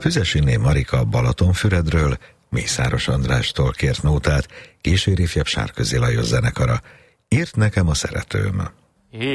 Füzesiné Marika Balatonfüredről, Mészáros Andrástól kért nótát, Későri ifjabb Sárközi Lajos zenekara. Írt nekem a szeretőm.